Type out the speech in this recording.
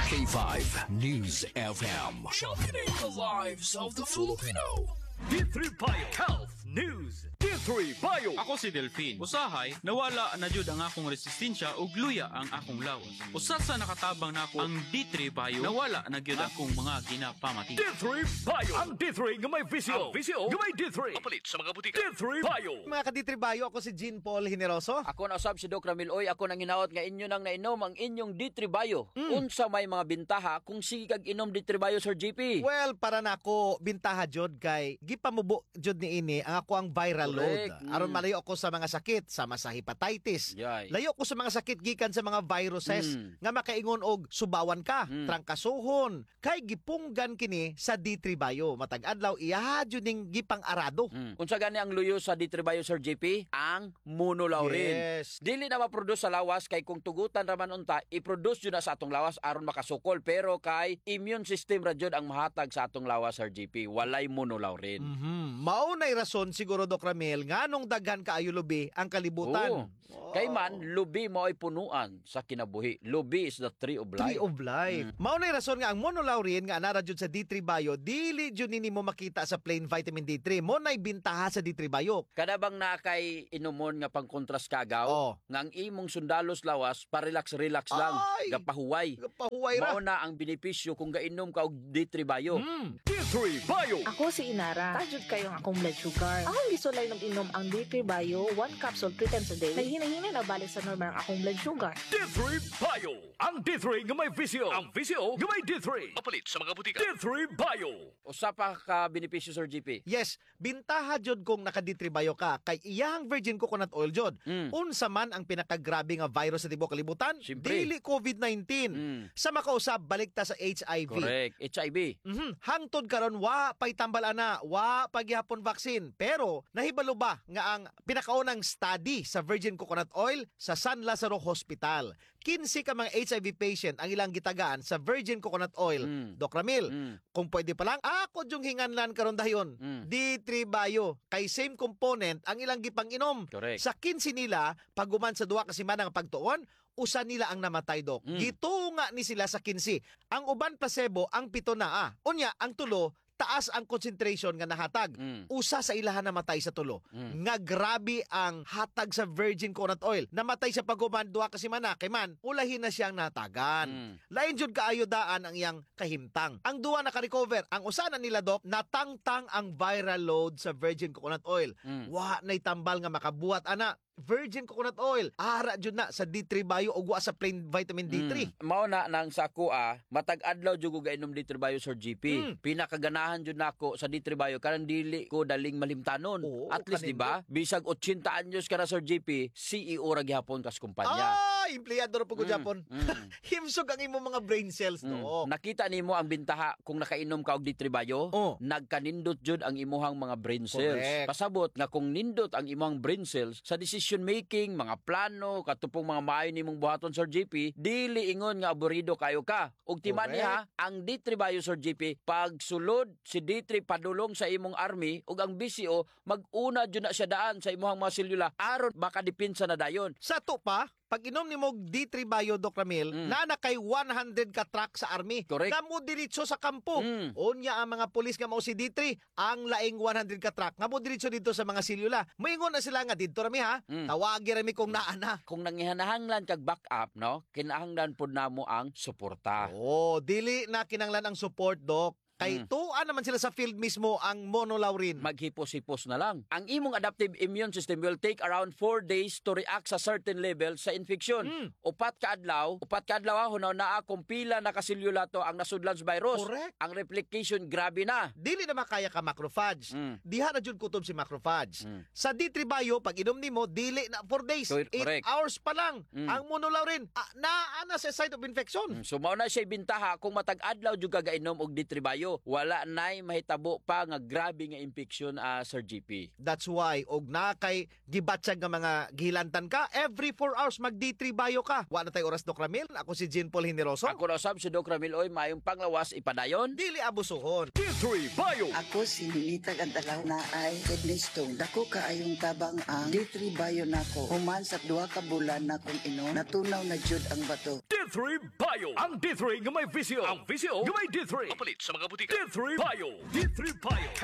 K5 News FM. Championing the lives of the Filipino. D3 Bio Health News. D3 Bio. Ako si Delphine. Usahay, nawala na jud ang akong resistensya ug luya ang akong lawas. Usa sa nakatabang nako ang D3 Bio, nawala na gyud akong mga ginapamati. D3 Bio. Ang D3 nga may visio. Ang visio nga may D3. Mapalit sa mga butika. D3 Bio. Mga ka-D3 Bio, ako si Jean Paul Generoso. Ako na usab si Doc Ramil Oy, ako nang hinaot nga inyo nang nainom ang inyong D3 Bio. Unsa may mga bintaha kung sige kag inom D3 Bio, Sir GP? Well, para na ako bintaha jud kay gipamubo jud ni ini ang ako ang viral load. Aron malayo ako sa mga sakit, sama sa hepatitis. Yay. Layo ko sa mga sakit gikan sa mga viruses nga makaingon og subawan ka, trangkasuhon. Kay gipunggan kini sa D3 Bio. Matag adlaw iya jud ning gipang arado. Unsa gani ang luyo sa D3 Bio, Sir GP? Ang monolaurin. Yes. Dili na ma-produce sa lawas kay kung tugutan ra man unta, i-produce jud na sa atong lawas aron makasukol, pero kay immune system ra jud ang mahatag sa atong lawas, Sir GP. Walay monolaurin. Maunay rason siguro Doc Ramil nganong daghan kaayo lubi ang kalibutan. Kay man, lubi mo ay punuan sa kinabuhi. Lubi is the tree of life. Tree of life. Maunay rason nga ang monolaurin nga anara jud sa D3 Bio, dili jud nini mo makita sa plain vitamin D3. Mo nay bintaha sa D3 Bio. Kada bang na kay inumon nga pang-kontras kagaw, nga ang imong sundalos lawas, pa-relax-relax lang, Ay! gapahuway. Gapahuway ra. Mao na ang benepisyo kung gainom ka og D3 Bio. D3 Bio. Ako si Inara. Tajud kayong akong blood sugar. Akong gisulay ng inom ang D3 Bio, 1 capsule 3 times a day. May hinahinay na balik sa normal ang akong blood sugar. D3 Bio. Ang D3 nga may visio. Ang visio nga may D3. Mapalit sa mga butika. D3 Bio. Usa pa ka benepisyo, Sir GP. Yes, bintaha jud kung naka D3 Bio ka kay iyang virgin coconut oil jud. Unsa man ang pinakagrabe nga virus sa tibuok kalibutan? Siyempre. Dili COVID-19. Sa makausab balik ta sa HIV. Correct. HIV. Hangtod karon wa pay tambal ana, wa pagyapon vaccine. Pero nahibalo ba nga ang pinakaunang study sa virgin coconut oil sa San Lazaro Hospital. 15 ka mga HIV patient ang ilang gitagaan sa virgin coconut oil. Doc Ramil, kung pwede pa lang, ako yung hinganlan karon dayon. D3 Bio, kay same component ang ilang gipang inom. Correct. Sa 15 nila, paguman sa duha ka semana nga pagtuon, usa nila ang namatay, Dok. Gitunga ni sila sa 15. Ang uban placebo, ang 7 na. Unya, ang tulo, taas ang concentration nga nahatag. Usa sa ilahan namatay sa tulo. Nga grabe ang hatag sa virgin coconut oil. Namatay sa paguman duha ka semana kay man ulahin na siyang natagan. Lain jud kaayo daan ang iyang kahimtang. Ang duha naka-recover. Ang usa na nila, Dok, natangtang ang viral load sa virgin coconut oil. Wa nay tambal nga makabuhat ana. Virgin coconut oil. Ara jud na sa D3 Bio ug wa sa plain vitamin D3. Mao na nang sa kuha, matag adlaw jud ko gainom D3 Bio, Sir GP. Pinakaganahan jud nako sa D3 Bio karon dili ko daling malimtanon. Oo, At least di ba? Bisag 80 anyos ka na, Sir GP, CEO ra gyapon kas kumpanya. Empleyado ra pud ko Japon. Himsog ang imong mga brain cells, no. Nakita nimo ang bintaha kung nakainom ka og D3 Bio, nagkanindot jud ang imuhang mga brain cells. Correct. Pasabot nga kung nindot ang imuhang brain cells sa decision making, mga plano, katupong mga maayo nimong buhaton, Sir GP, dili ingon nga aburido kayo ka. Ug timan niya, ang D3 Bio, Sir GP, pag sulod si D3 padulong sa imong army ug ang BCO mag-una jud na siya daan sa imong mga selula aron makadipinsa na dayon. Sa to pa, pag inom ni mo D3 Bio, Doc Ramil, na kay 100 ka truck sa army. Correct. Nga mo diretso sa kampo. Unya ang mga pulis nga mao si D3, ang laing 100 ka truck. Nga mo diretso dito sa mga silula. Moingon na sila nga dito rami ha. Tawagi rami kung naana. Kung nangihanahanglan kag backup, no, kinahanglan pud namo ang suporta. Dili na kinanglan ang support, Doc. Kay tuan naman sila sa field mismo ang monolaurin. Maghipos-hipos na lang. Ang imong adaptive immune system will take around 4 days to react sa certain level sa infection. Upat ka adlaw hunaw na kung pila na kaselula to ang nasudlan sa virus. Correct. Ang replication grabe na. Dili na makaya ka macrophage. Diha na jud kutob si macrophage. Sa D3 Bio, pag inom nimo, dili na 4 days. 8 Correct. hours pa lang. Ang monolaurin, naana sa site of infection. So mao na siya bintaha kung matag adlaw jud ka gainom og D3 Bio. Bayo, wala nay mahitabo pa nga grabe nga infection Sir GP. That's why, og na kay gibatsyag nga mga gihilantan ka, every 4 hours mag D3 Bio ka. Wa na tay oras, Doc Ramil. Ako si Jean Paul Hineroso. Ako na usab si Doc Ramil, oy, mayong panglawas ipadayon. Dili abusuhon. D3 Bio. Ako si Ninitag Antalaw na ay kidney stone. Dako kaayong tabang ang D3 Bio nako. Human sa 2 ka bulan na kung inom, natunaw na jud ang bato. D3 Bio. Ang D3 nga may visyo. Ang visyo nga may D3. Kapalit sa mga butika. D3 Bio. D3 Bio.